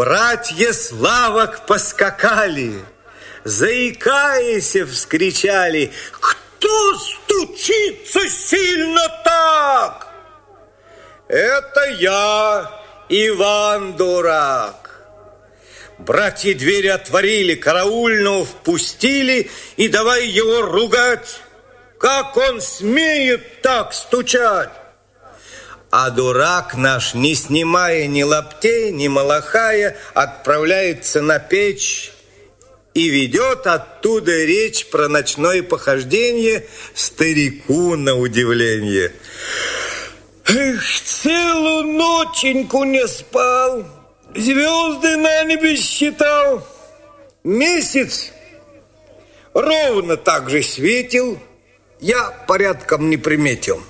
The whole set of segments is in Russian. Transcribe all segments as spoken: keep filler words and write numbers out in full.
Братья Славок поскакали, заикаясь, вскричали: «Кто стучится сильно так?» «Это я, Иван Дурак». Братья двери отворили, караульного впустили и давай его ругать. Как он смеет так стучать? А дурак наш, не снимая ни лаптей, ни малахая, отправляется на печь и ведет оттуда речь про ночное похождение старику на удивление. Эх, целую ноченьку не спал, звезды на небе считал. Месяц ровно так же светил, я порядком не приметил.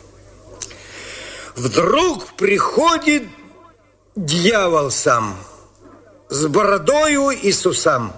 Вдруг приходит дьявол сам, с бородою и с усам.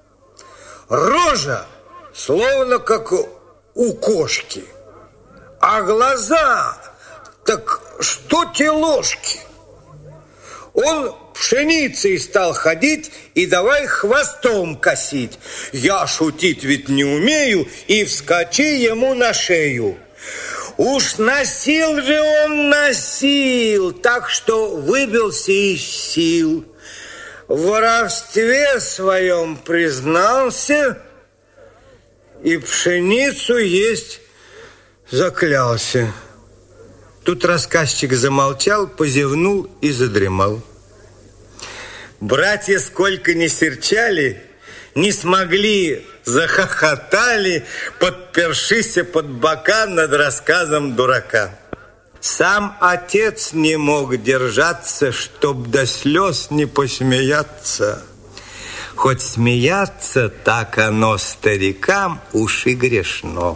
Рожа словно как у кошки, а глаза так что те ложки. Он пшеницей стал ходить и давай хвостом косить. Я шутить ведь не умею, и вскочи ему на шею. Уж носил же он носил, так что выбился из сил. В воровстве своем признался и пшеницу есть заклялся. Тут рассказчик замолчал, позевнул и задремал. Братья сколько ни серчали, не смогли, захохотали, подпершись под бока над рассказом дурака. Сам отец не мог держаться, чтоб до слез не посмеяться. Хоть смеяться, так оно старикам уж и грешно.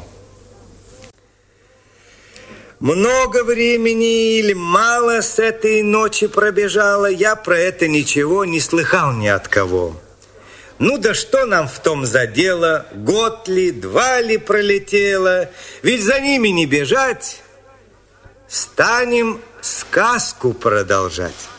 Много времени или мало с этой ночи пробежало, я про это ничего не слыхал ни от кого. Ну да что нам в том за дело, год ли, два ли пролетело, ведь за ними не бежать. Станем сказку продолжать.